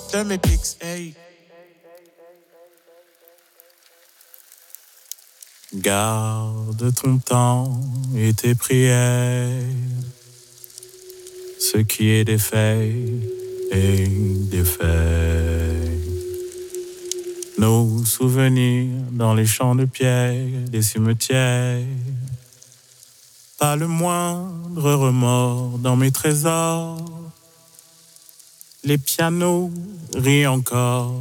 de mes pics, hey. Garde ton temps et tes prières, ce qui est des faits et des faits. Nos souvenirs dans les champs de pierre, des cimetières. Pas le moindre remords dans mes trésors. Les pianos rient encore.